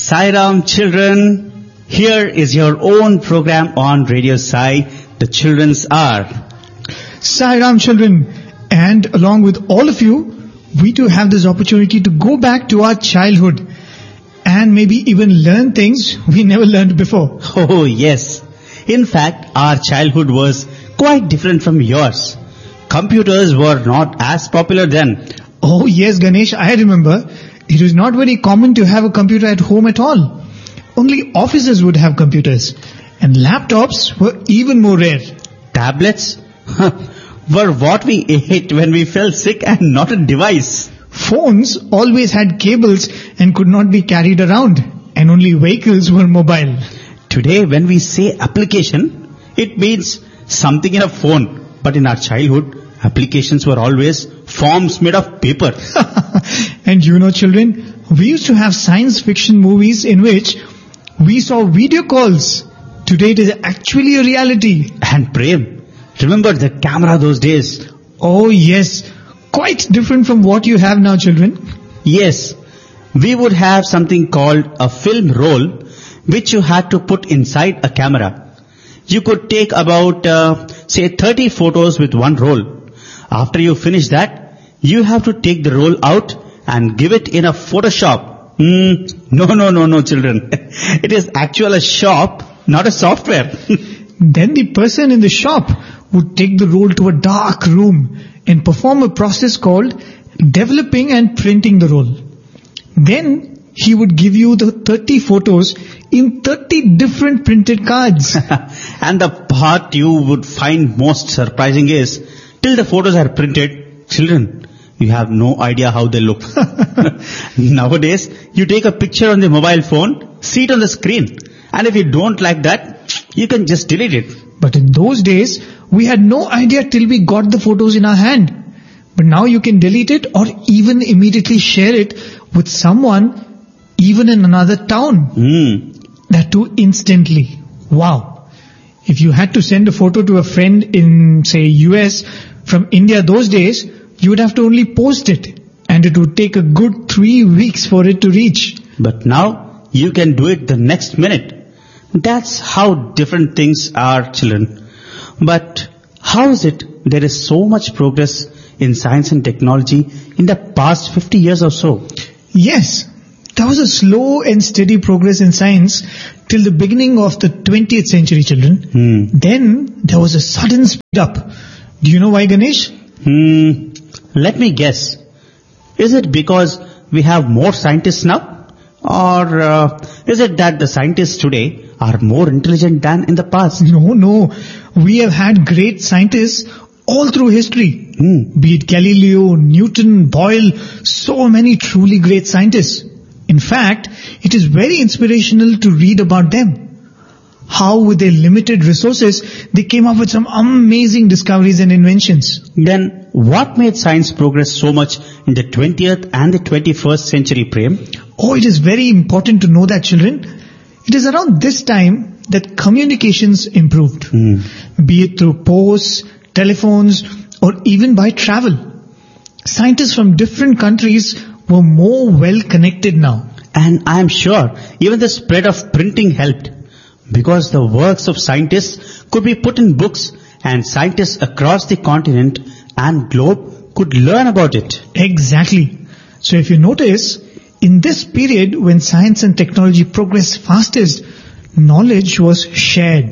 Sairam children, here is your own program on Radio Sai, the Children's Hour. Sai Ram children, and along with all of you, we too have this opportunity to go back to our childhood and maybe even learn things we never learned before. Oh yes, in fact our childhood was quite different from yours. Computers were not as popular then. Oh yes, Ganesh, I remember. It was not very common to have a computer at home at all. Only officers would have computers, and laptops were even more rare. Tablets were what we ate when we felt sick and not a device. Phones always had cables and could not be carried around, and only vehicles were mobile. Today when we say application, it means something in a phone. But in our childhood, applications were always forms made of paper. And you know, children, we used to have science fiction movies in which we saw video calls. Today it is actually a reality. And Prem, remember the camera those days? Oh yes, quite different from what you have now, children. Yes, we would have something called a film roll, which you had to put inside a camera. You could take about, say 30 photos with one roll. After you finish that, you have to take the roll out and give it in a Photoshop. No, children. It is actually a shop, not a software. Then the person in the shop would take the roll to a dark room and perform a process called developing and printing the roll. Then he would give you the 30 photos in 30 different printed cards. And the part you would find most surprising is, till the photos are printed, children, you have no idea how they look. Nowadays, you take a picture on the mobile phone, see it on the screen, and if you don't like that, you can just delete it. But in those days, we had no idea till we got the photos in our hand. But now you can delete it or even immediately share it with someone even in another town. That too instantly. Wow. If you had to send a photo to a friend in, say, US from India those days, you would have to only post it. And it would take a good 3 weeks for it to reach. But now, you can do it the next minute. That's how different things are, children. But how is it there is so much progress in science and technology in the past 50 years or so? Yes. There was a slow and steady progress in science till the beginning of the 20th century, children. Then there was a sudden speed up. Do you know why, Ganesh? Let me guess. Is it because we have more scientists now? Or is it that the scientists today are more intelligent than in the past? No. We have had great scientists all through history. Be it Galileo, Newton, Boyle, so many truly great scientists. In fact, it is very inspirational to read about them. How with their limited resources, they came up with some amazing discoveries and inventions. Then what made science progress so much in the 20th and the 21st century, Prem? Oh, it is very important to know that, children. It is around this time that communications improved. Be it through posts, telephones, or even by travel. Scientists from different countries were more well connected now. And I am sure even the spread of printing helped, because the works of scientists could be put in books and scientists across the continent and globe could learn about it. Exactly. So if you notice, in this period when science and technology progressed fastest, knowledge was shared.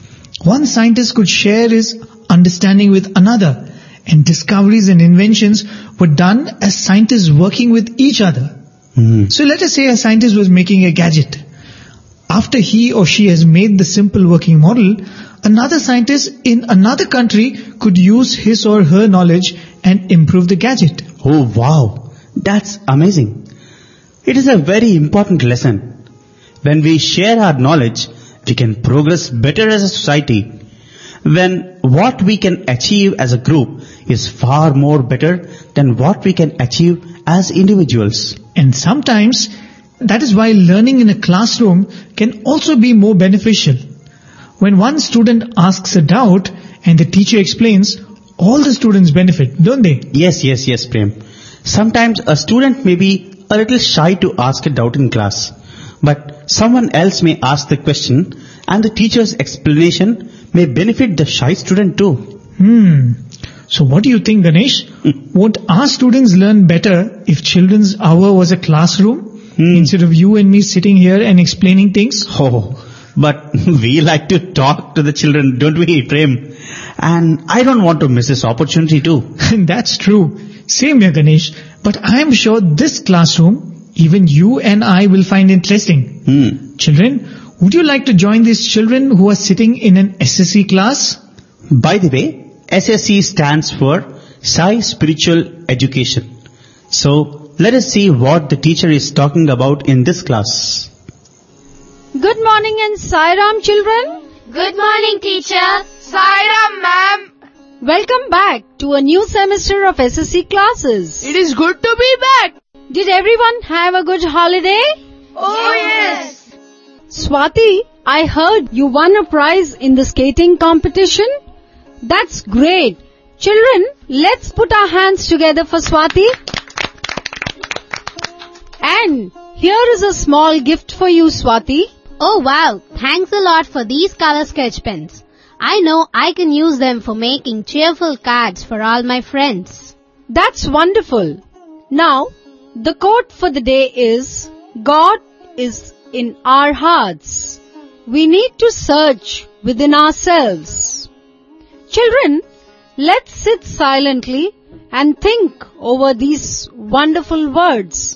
One scientist could share his understanding with another, and discoveries and inventions were done as scientists working with each other. So let us say a scientist was making a gadget. After he or she has made the simple working model, another scientist in another country could use his or her knowledge and improve the gadget. Oh wow, that's amazing. It is a very important lesson. When we share our knowledge, we can progress better as a society. When what we can achieve as a group is far more better than what we can achieve as individuals. And sometimes that is why learning in a classroom can also be more beneficial. When one student asks a doubt and the teacher explains, all the students benefit, don't they? Yes, Prem. Sometimes a student may be a little shy to ask a doubt in class. But someone else may ask the question and the teacher's explanation may benefit the shy student too. So what do you think, Ganesh? Won't our students learn better if children's hour was a classroom instead of you and me sitting here and explaining things? Oh, but we like to talk to the children, don't we, Prem? And I don't want to miss this opportunity too. That's true. Same here, Ganesh. But I am sure this classroom, even you and I will find interesting. Children, would you like to join these children who are sitting in an SSC class? By the way, SSC stands for Sai Spiritual Education. So, let us see what the teacher is talking about in this class. Good morning and Sai Ram, children. Good morning, teacher. Sai Ram, ma'am. Welcome back to a new semester of SSC classes. It is good to be back. Did everyone have a good holiday? Oh, yes. Swati, I heard you won a prize in the skating competition. That's great. Children, let's put our hands together for Swati. And here is a small gift for you, Swati. Oh wow, thanks a lot for these color sketch pens. I know I can use them for making cheerful cards for all my friends. That's wonderful. Now, the quote for the day is, God is in our hearts. We need to search within ourselves. Children, let's sit silently and think over these wonderful words.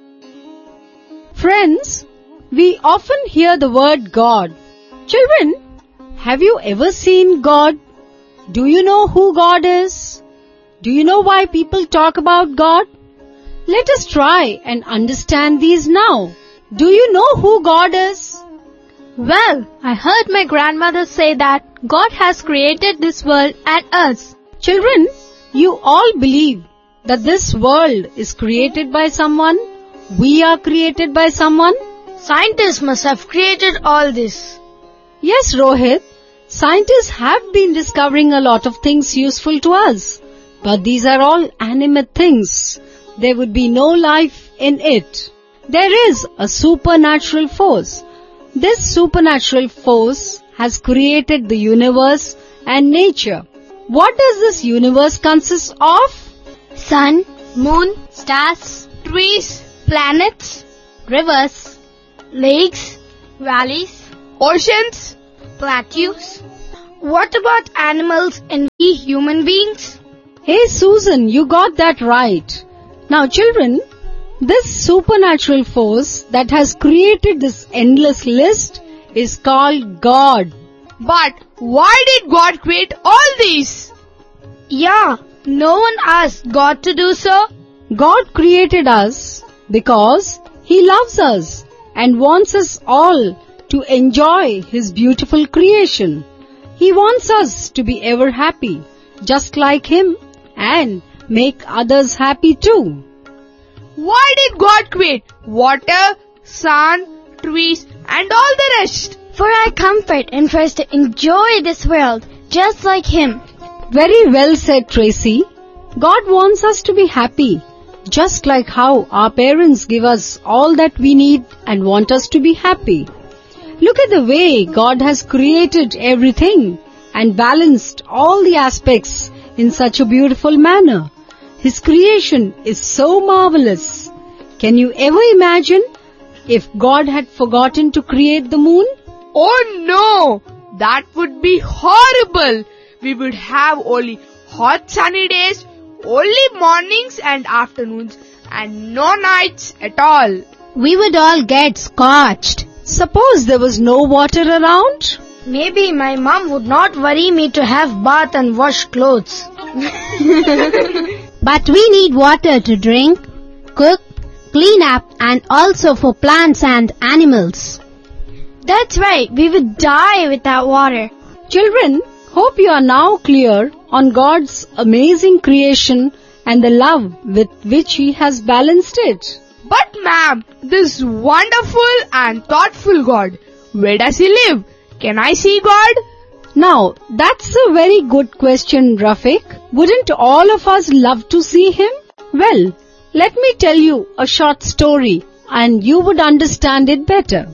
Friends, we often hear the word God. Children, have you ever seen God? Do you know who God is? Do you know why people talk about God? Let us try and understand these now. Do you know who God is? Well, I heard my grandmother say that God has created this world and us. Children, you all believe that this world is created by someone? We are created by someone? Scientists must have created all this. Yes, Rohit. Scientists have been discovering a lot of things useful to us. But these are all animate things. There would be no life in it. There is a supernatural force. This supernatural force has created the universe and nature. What does this universe consist of? Sun, moon, stars, Trees, planets, rivers, lakes, valleys, oceans. plateaus. What about animals and we human beings? Hey Susan, you got that right. Now children, this supernatural force that has created this endless list is called God. But why did God create all these? Yeah, no one asked God to do so. God created us because He loves us and wants us all to enjoy His beautiful creation. He wants us to be ever happy, just like Him, and make others happy too. Why did God create water, sun, trees and all the rest? For our comfort and for us to enjoy this world just like Him. Very well said, Tracy. God wants us to be happy, just like how our parents give us all that we need and want us to be happy. Look at the way God has created everything and balanced all the aspects in such a beautiful manner. His creation is so marvelous. Can you ever imagine if God had forgotten to create the moon? Oh no! That would be horrible! We would have only hot sunny days, only mornings and afternoons, and no nights at all. We would all get scorched. Suppose there was no water around? Maybe my mom would not worry me to have bath and wash clothes. But we need water to drink, cook, clean up and also for plants and animals. That's right, we would die without water. Children, hope you are now clear on God's amazing creation and the love with which He has balanced it. But ma'am, this wonderful and thoughtful God, where does He live? Can I see God? Now, that's a very good question, Rafiq. Wouldn't all of us love to see Him? Well, let me tell you a short story. and you would understand it better.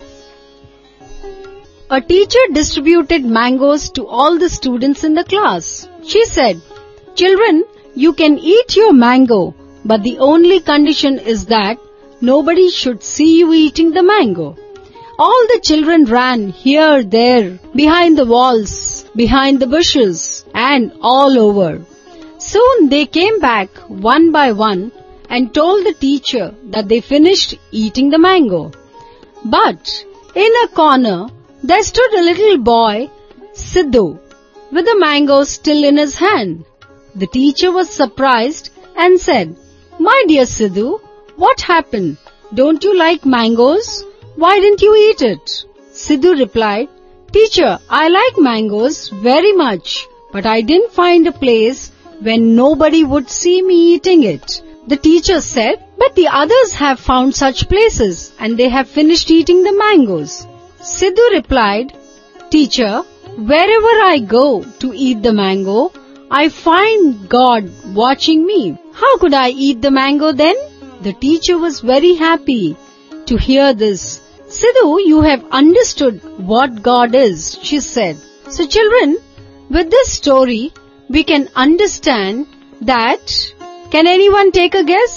A teacher distributed mangoes to all the students in the class. She said, "Children, you can eat your mango, but the only condition is that nobody should see you eating the mango." All the children ran here, there, behind the walls, behind the bushes, and all over. Soon they came back one by one and told the teacher that they finished eating the mango. But in a corner there stood a little boy, Sidhu, with the mango still in his hand. The teacher was surprised and said, "My dear Sidhu, what happened? Don't you like mangoes? Why didn't you eat it?" Sidhu replied, "Teacher, I like mangoes very much, but I didn't find a place when nobody would see me eating it." The teacher said, "But the others have found such places and they have finished eating the mangoes." Sidhu replied, "Teacher, wherever I go to eat the mango, I find God watching me. How could I eat the mango then?" The teacher was very happy to hear this. "Sidhu, you have understood what God is," she said. So children, with this story, we can understand that, can anyone take a guess?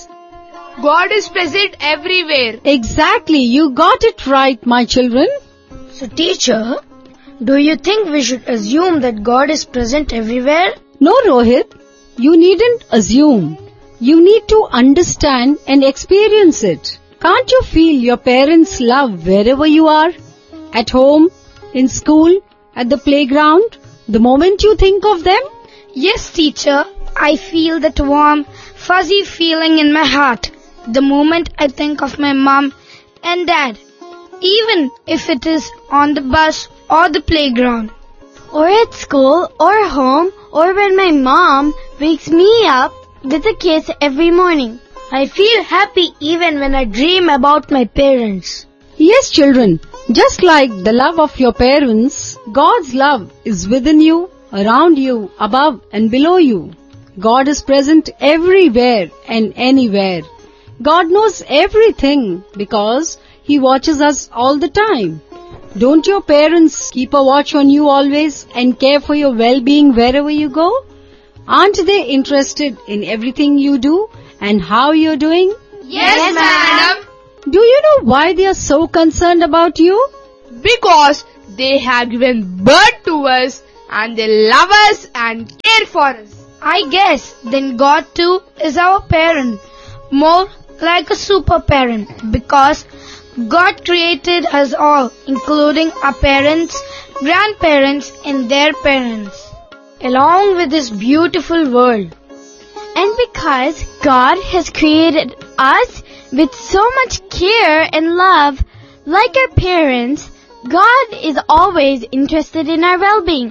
God is present everywhere. Exactly, you got it right, my children. So teacher, do you think we should assume that God is present everywhere? No, Rohit, you needn't assume. You need to understand and experience it. Can't you feel your parents' love wherever you are? At home, in school, at the playground, the moment you think of them? Yes, teacher. I feel that warm, fuzzy feeling in my heart the moment I think of my mom and dad, even if it is on the bus or the playground, Or at school, or home, or when my mom wakes me up with a kiss every morning. I feel happy even when I dream about my parents. Yes, children, just like the love of your parents, God's love is within you, around you, above and below you. God is present everywhere and anywhere. God knows everything because He watches us all the time. Don't your parents keep a watch on you always and care for your well-being wherever you go? Aren't they interested in everything you do and how you're doing? Yes, madam. Do you know why they are so concerned about you? Because they have given birth to us and they love us and care for us. I guess then God too is our parent, more like a super parent, because God created us all, including our parents, grandparents and their parents, along with this beautiful world. And because God has created us with so much care and love, like our parents, God is always interested in our well-being.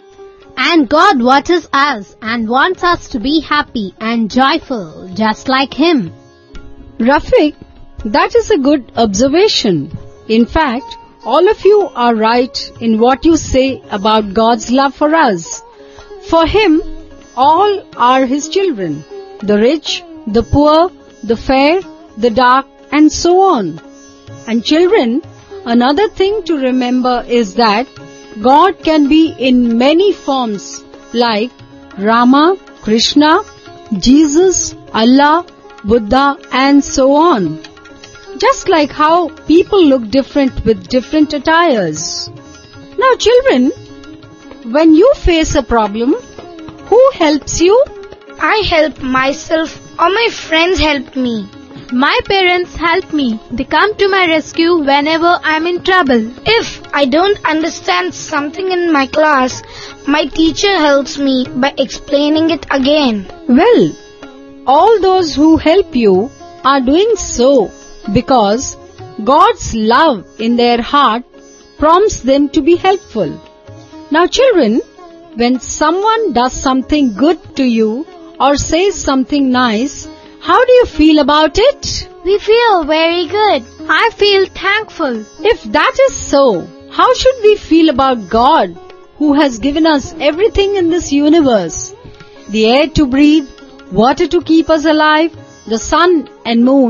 And God watches us and wants us to be happy and joyful, just like Him. Rafiq, that is a good observation. In fact, all of you are right in what you say about God's love for us. For Him, all are His children, the rich, the poor, the fair, the dark, and so on. And children, another thing to remember is that God can be in many forms like Rama, Krishna, Jesus, Allah, Buddha, and so on. Just like how people look different with different attires. Now children, when you face a problem, who helps you? I help myself or my friends help me. My parents help me. They come to my rescue whenever I'm in trouble. If I don't understand something in my class, my teacher helps me by explaining it again. Well, all those who help you are doing so because God's love in their heart prompts them to be helpful. Now children, when someone does something good to you or says something nice, how do you feel about it? We feel very good. I feel thankful. If that is so, how should we feel about God, who has given us everything in this universe? The air to breathe, water to keep us alive, the sun and moon,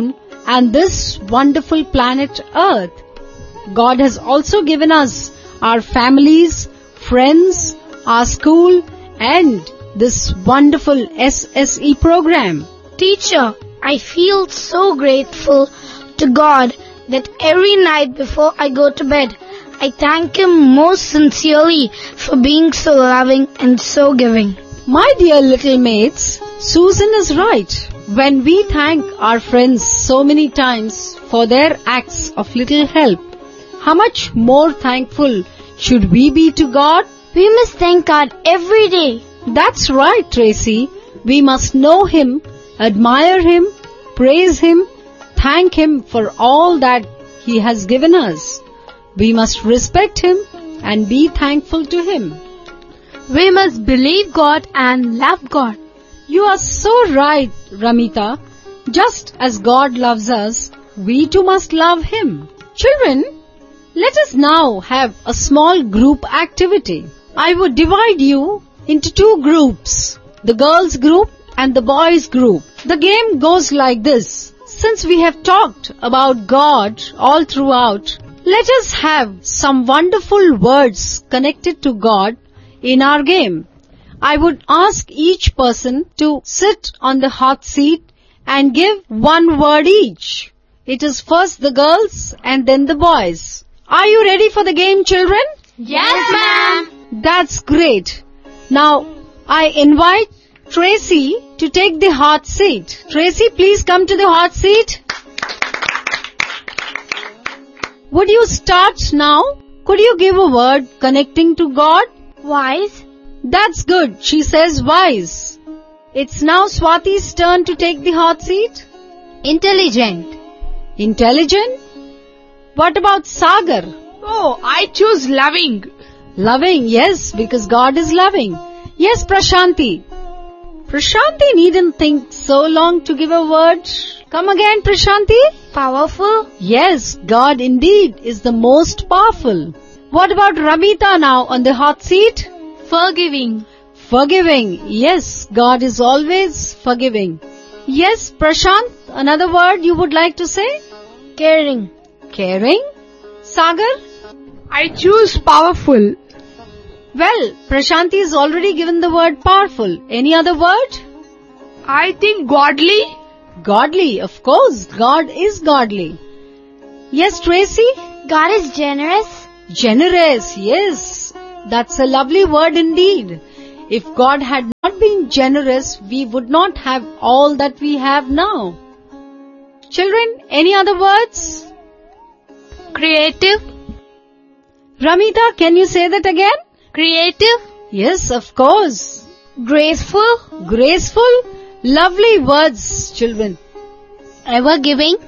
and this wonderful planet Earth. God has also given us our families, friends, our school, and this wonderful SSE program. Teacher, I feel so grateful to God that every night before I go to bed, I thank Him most sincerely for being so loving and so giving. My dear little mates, Susan is right. When we thank our friends so many times for their acts of little help, how much more thankful should we be to God? We must thank God every day. That's right, Tracy. We must know Him, admire Him, praise Him, thank Him for all that He has given us. We must respect Him and be thankful to Him. We must believe God and love God. You are so right, Ramita. Just as God loves us, we too must love Him. Children, let us now have a small group activity. I would divide you into two groups, the girls group and the boys group. The game goes like this. Since we have talked about God all throughout, let us have some wonderful words connected to God in our game. I would ask each person to sit on the hot seat and give one word each. It is first the girls and then the boys. Are you ready for the game, children? Yes, ma'am. That's great. Now, I invite Tracy to take the hot seat. Tracy, please come to the hot seat. Would you start now? Could you give a word connecting to God? Wise. That's good. She says wise. It's now Swati's turn to take the hot seat. Intelligent. Intelligent? What about Sagar? Oh, I choose loving. Loving, yes, because God is loving. Yes, Prashanti. Prashanti needn't think so long to give a word. Come again, Prashanti. Powerful? Yes, God indeed is the most powerful. What about Ramita now on the hot seat? Forgiving. Forgiving. Yes, God is always forgiving. Yes, Prashant, another word you would like to say? Caring. Caring. Sagar? I choose powerful. Well, Prashanti has already given the word powerful. Any other word? I think godly. Godly, of course. God is godly. Yes, Tracy? God is generous. Generous, yes. That's a lovely word indeed. If God had not been generous, we would not have all that we have now. Children, any other words? Creative. Ramita, can you say that again? Creative. Yes, of course. Graceful. Graceful. Lovely words, children. Ever giving.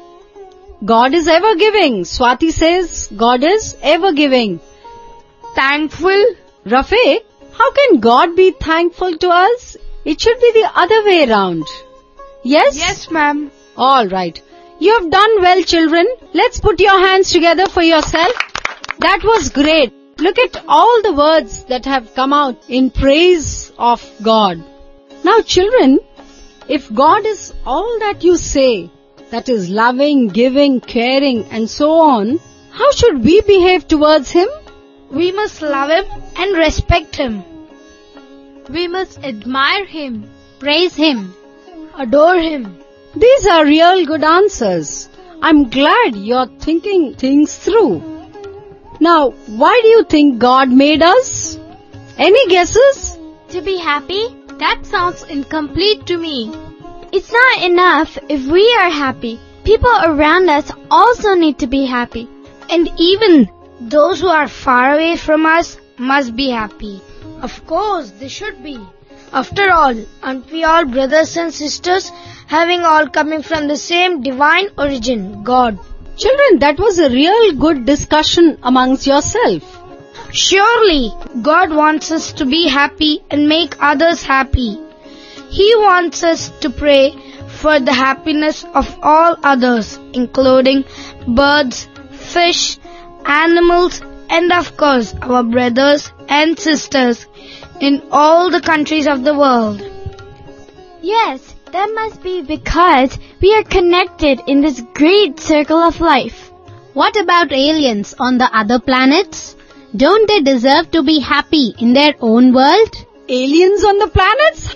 God is ever giving. Swati says God is ever giving. Thankful. Rafiq, how can God be thankful to us? It should be the other way around. Yes? Yes, ma'am. All right. You have done well, children. Let's put your hands together for yourself. That was great. Look at all the words that have come out in praise of God. Now, children, if God is all that you say, that is loving, giving, caring, and so on, how should we behave towards Him? We must love Him and respect Him. We must admire Him. Praise Him. Adore Him. These are real good answers. I'm glad you're thinking things through. Now, why do you think God made us? Any guesses? To be happy? That sounds incomplete to me. It's not enough if we are happy. People around us also need to be happy. And even those who are far away from us must be happy. Of course, they should be. After all, aren't we all brothers and sisters, having all coming from the same divine origin, God? Children, that was a real good discussion amongst yourself. Surely, God wants us to be happy and make others happy. He wants us to pray for the happiness of all others, including birds, fish, animals, and of course, our brothers and sisters in all the countries of the world. Yes, That must be because we are connected in this great circle of life. What about aliens on the other planets? Don't they deserve to be happy in their own world? Aliens on the planets?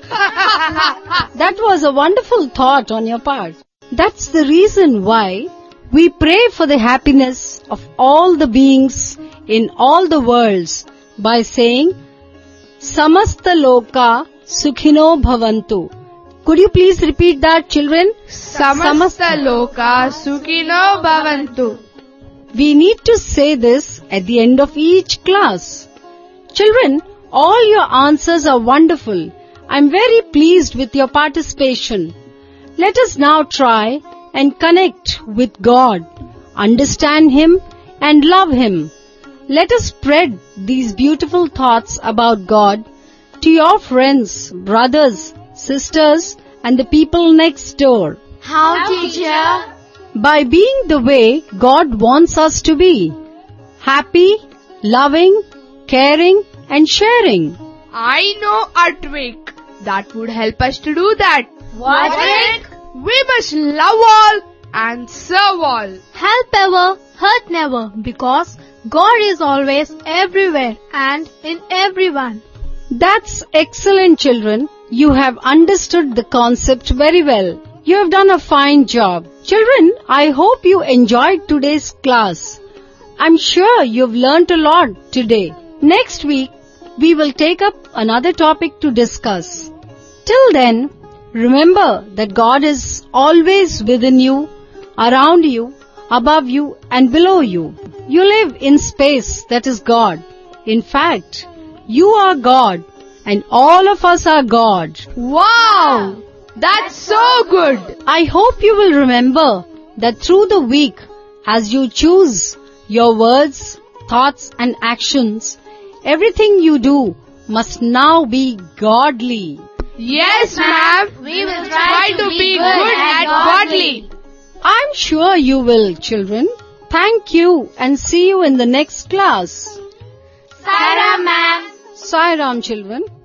That was a wonderful thought on your part. That's the reason why we pray for the happiness of all the beings in all the worlds by saying, Samasta Loka Sukhino Bhavantu. Could you please repeat that, children? Samasta Loka Sukhino Bhavantu. We need to say this at the end of each class. Children, all your answers are wonderful. I'm very pleased with your participation. Let us now try and connect with God, understand Him and love Him. Let us spread these beautiful thoughts about God to your friends, brothers, sisters and the people next door. How, teacher? By being the way God wants us to be. Happy, loving, caring and sharing. I know a trick that would help us to do that. What trick? We must love all and serve all. Help ever, hurt never, because God is always everywhere and in everyone. That's excellent, children. You have understood the concept very well. You have done a fine job. Children, I hope you enjoyed today's class. I'm sure you've learnt a lot today. Next week, we will take up another topic to discuss. Till then, remember that God is always within you, around you, above you and below you. You live in space that is God. In fact, you are God and all of us are God. Wow! That's so good! I hope you will remember that through the week, as you choose your words, thoughts and actions, everything you do must now be godly. Yes, ma'am. We will try to be good and godly. I'm sure you will, children. Thank you and see you in the next class. Sairam, ma'am. Sairam, children.